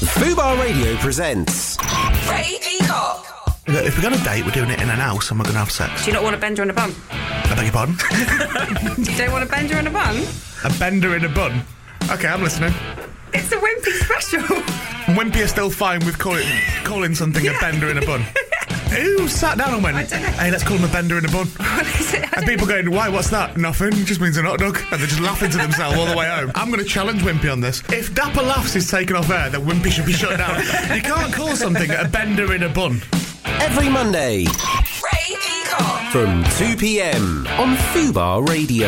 Fubar Radio presents Freddie Peacock. If we're going to date, we're doing it in an house and we're going to have sex. Do you not want a bender and a bun? I beg your pardon? You don't want a bender and a bun? A bender in a bun? Okay, I'm listening. It's the Wimpy special. Wimpy are still fine with calling something a bender in a bun. Who sat down and went, I don't know. hey, let's call them a bender in a bun? What is it? And people going, why, what's that? Nothing, it just means a hot dog. And they're just laughing to themselves all the way home. I'm going to challenge Wimpy on this. If Dapper Laughs is taken off air, then Wimpy should be shut down. You can't call something a bender in a bun. every Monday Freddie Peacock. from 2 p.m. on Fubar Radio.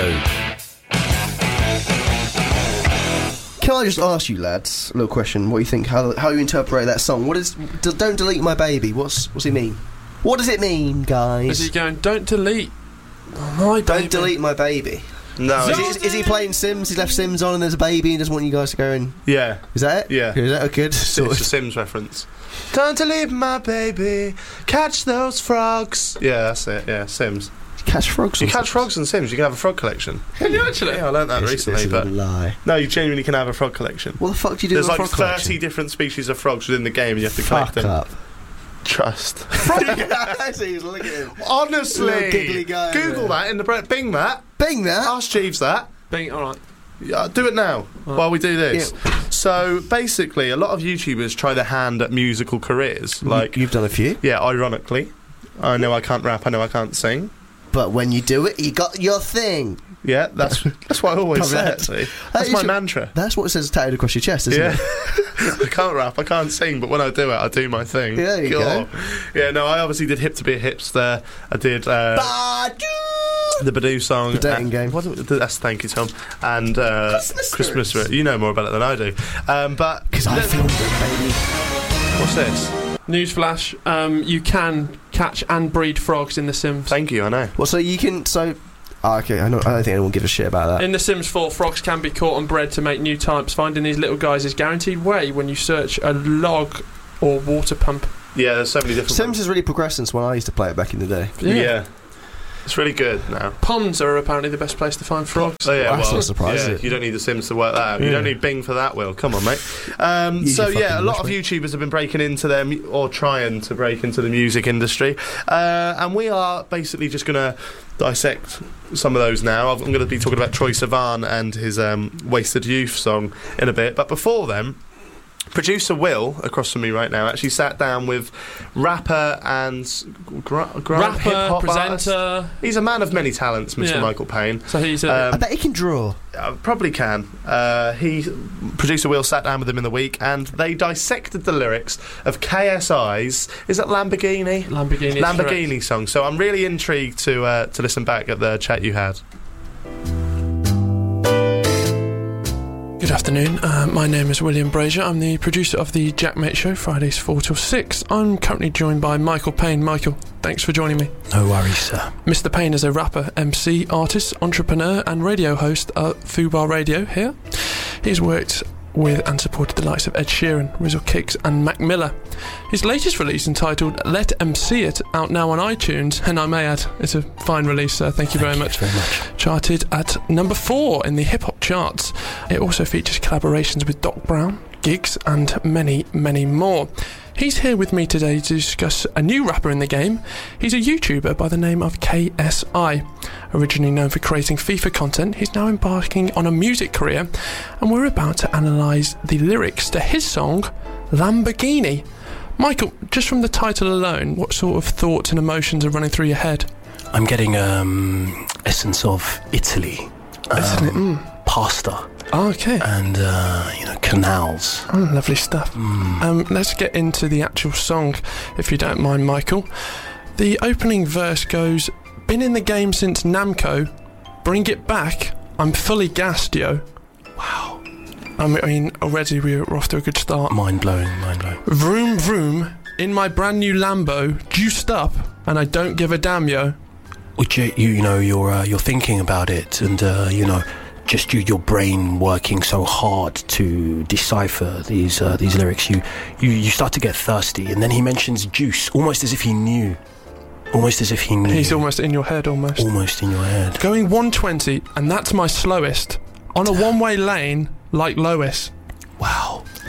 Can I just ask you, lads, a little question? What do you think? How you interpret that song? What is "Don't Delete My Baby"? What's it mean? What does it mean, guys? Is he going, don't delete my baby? Don't delete my baby. No. Is he playing Sims? He's left Sims on and there's a baby and doesn't want you guys to go and... Yeah. Is that it? Yeah. Is that a good sort It's of... a Sims reference. Don't delete my baby. Catch those frogs. Yeah, that's it. Yeah, Sims. Catch frogs? You catch frogs in Sims. You can have a frog collection. Can you actually? Yeah, I learned that recently. This is But a lie. no, you genuinely can have a frog collection. What the fuck do you do There's with a like frog 30 collection? different species of frogs within the game, and you have to collect Fuck them. up. Trust. See, he's looking at him. Honestly. Little giggly guy over Google there. that in the Bing that. Bing that. Ask Jeeves that. Bing, alright. Yeah, do it now while we do this. So basically, a lot of YouTubers try their hand at musical careers. Like, You've done a few. yeah, ironically, I know I can't rap, I know I can't sing. But when you do it, you got your thing. Yeah, that's what I always Probably say. that. Actually, That that's is my your- mantra. That's what it says tattooed across your chest, isn't Yeah, it? I can't rap, I can't sing, but when I do it, I do my thing. Yeah, there you go. Yeah, no, I obviously did Hip to Be a Hipster. I did the Badoo song, The dating game. That's thank you, Tom. And Christmas. You know more about it than I do. But Because I filmed it, baby. what's this? Newsflash, you can catch and breed frogs in The Sims. Thank you. I know. Well, so you can... okay, I don't think anyone gives a shit about that. In The Sims 4, frogs can be caught and bred to make new types. Finding these little guys is guaranteed way when you search a log or water pump. Yeah, there's so many different. Sims has really progressed since when I used to play it back in the day. Yeah. It's really good now. Ponds are apparently the best place to find frogs. Oh yeah, Well, that's well, not surprising. yeah, you don't need the Sims to work that out. You Yeah. don't need Bing for that, Will. Come on, mate. Use So your yeah, a fucking lot of English, YouTubers have been breaking into them or trying to break into the music industry, and we are basically just going to dissect some of those now. I'm going to be talking about Troye Sivan and his "Wasted Youth" song in a bit, but before then. Producer Will, across from me right now, actually sat down with rapper and Rapper, hip-hop presenter. artist. He's a man of many talents, Mr. Yeah. Michael Payne. So he's I bet he can draw. Probably can. Producer Will sat down with him in the week, and they dissected the lyrics of KSI's. Is it Lamborghini? Lamborghini Song. So I'm really intrigued to listen back at the chat you had. Good afternoon, my name is William Brazier. I'm the producer of the Jack Mate Show, Fridays 4 till 6. I'm currently joined by Michael Payne. Michael, thanks for joining me. No worries, sir. Mr. Payne is a rapper, MC, artist, entrepreneur and radio host at Fubar Radio here. He's worked with and supported the likes of Ed Sheeran, Rizzle Kicks and Mac Miller. His latest release, entitled Let 'Em See It, out now on iTunes, and I may add, it's a fine release, thank you very much. Charted at number 4 in the hip-hop charts. It also features collaborations with Doc Brown, Giggs and many, many more. He's here with me today to discuss a new rapper in the game. He's a YouTuber by the name of KSI. Originally known for creating FIFA content, he's now embarking on a music career, and we're about to analyse the lyrics to his song, Lamborghini. Michael, just from the title alone, what sort of thoughts and emotions are running through your head? I'm getting essence of Italy. Pasta. Oh, okay. And, canals. Oh, lovely stuff. Let's get into the actual song, if you don't mind, Michael. The opening verse goes, "Been in the game since Namco, bring it back, I'm fully gassed, yo." Wow. I mean, already we're off to a good start. Mind blowing. Vroom, vroom, in my brand new Lambo, juiced up, and I don't give a damn, yo. Which, you're thinking about it and, just your brain working so hard to decipher these lyrics, you start to get thirsty, and then he mentions juice, almost as if he knew. He's almost in your head, almost. Almost in your head. Going 120, and that's my slowest. On a one-way lane, like Lois. Wow.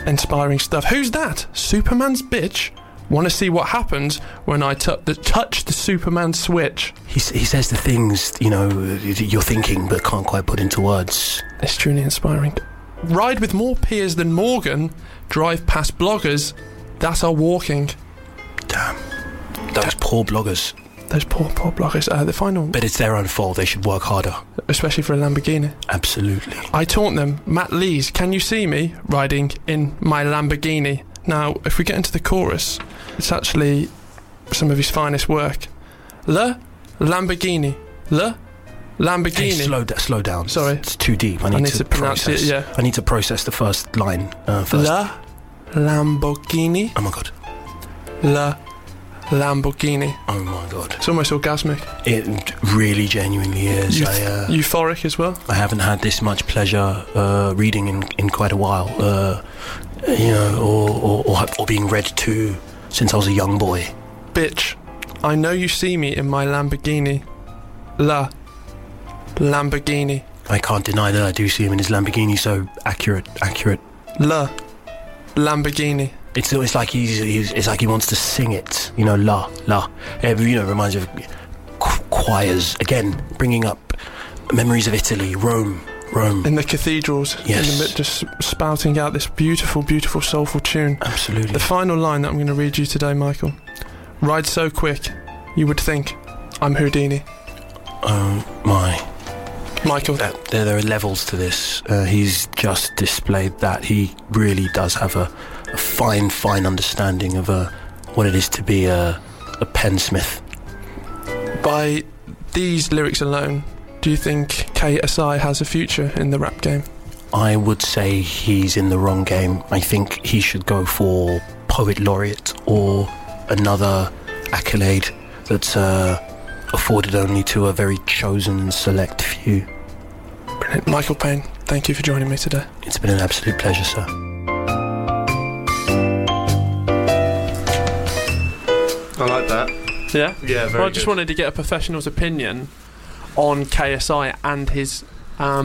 inspiring stuff. Who's that? Superman's bitch? Want to see what happens when I touch the Superman switch? He says the things, you're thinking but can't quite put into words. It's truly inspiring. Ride with more peers than Morgan. Drive past bloggers that are walking. Damn. Those poor bloggers. Those poor bloggers. The final... But it's their own fault. They should work harder. Especially for a Lamborghini. Absolutely. I taunt them. Matt Lees, can you see me riding in my Lamborghini? Now, if we get into the chorus, it's actually some of his finest work. Le Lamborghini. Le Lamborghini. Hey, slow down. Sorry. It's too deep. I need to pronounce process. it, yeah. I need to process the first line first. La Lamborghini. Oh my god. La Lamborghini. Oh my god. It's almost orgasmic. It really genuinely is. Euphoric as well. I haven't had this much pleasure reading in quite a while. Or being read to since I was a young boy. Bitch, I know you see me in my Lamborghini. La Lamborghini. I can't deny that I do see him in his Lamborghini, so accurate. La Lamborghini. It's like it's like he wants to sing it, la. It, reminds me of choirs, again, bringing up memories of Italy, Rome. In the cathedrals, yes. Just spouting out this beautiful, beautiful, soulful tune. Absolutely. The final line that I'm going to read you today, Michael. Ride so quick, you would think I'm Houdini. Oh my. Michael. There are levels to this. He's just displayed that he really does have a fine understanding of what it is to be a pensmith. By these lyrics alone, do you think KSI has a future in the rap game? I would say he's in the wrong game. I think he should go for Poet Laureate or another accolade that's afforded only to a very chosen and select few. Brilliant. Michael Payne, thank you for joining me today. It's been an absolute pleasure, sir. I like that. Yeah? Yeah, very I just wanted to get a professional's opinion on KSI and his